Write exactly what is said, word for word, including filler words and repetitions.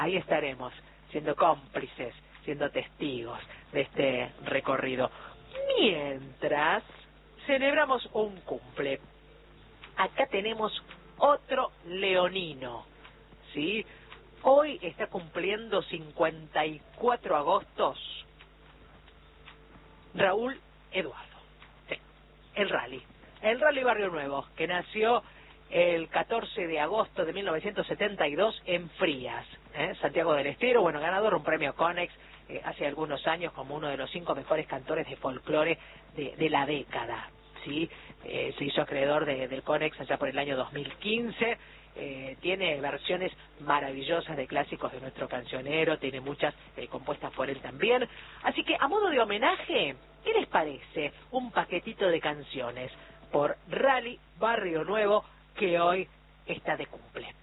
ahí estaremos, siendo cómplices, siendo testigos de este recorrido. Mientras celebramos un cumple, acá tenemos otro leonino, ¿sí? Hoy está cumpliendo cincuenta y cuatro agostos Raúl Eduardo, sí, el rally, el rally Barrio Nuevo, que nació el catorce de agosto de mil novecientos setenta y dos en Frías, ¿eh? Santiago del Estero, bueno, ganador un premio Conex eh, hace algunos años como uno de los cinco mejores cantores de folclore de, de la década, ¿sí? Eh, se hizo acreedor de, del Conex allá por el año dos mil quince, eh, tiene versiones maravillosas de clásicos de nuestro cancionero, tiene muchas eh, compuestas por él también, así que a modo de homenaje, ¿qué les parece un paquetito de canciones por Rally Barrio Nuevo, que hoy está de cumple?